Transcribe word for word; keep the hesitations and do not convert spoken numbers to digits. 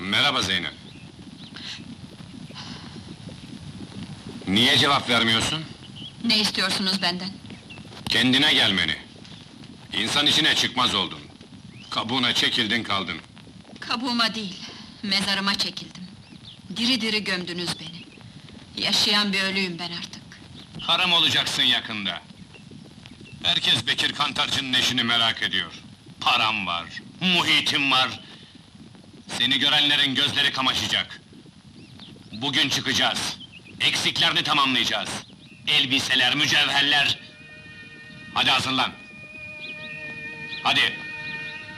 Merhaba Zeynep. Niye cevap vermiyorsun? Ne istiyorsunuz benden? Kendine gelmeni. İnsan içine çıkmaz oldun. Kabuğuna çekildin kaldın. Kabuğuma değil, mezarıma çekildim. Diri diri gömdünüz beni. Yaşayan bir ölüyüm ben artık. Haram olacaksın yakında. Herkes Bekir Kantarcı'nın eşini merak ediyor. Param var, muhitim var. Seni görenlerin gözleri kamaşacak. Bugün çıkacağız. Eksiklerini tamamlayacağız. Elbiseler, mücevherler... Hadi hazırlan. Hadi.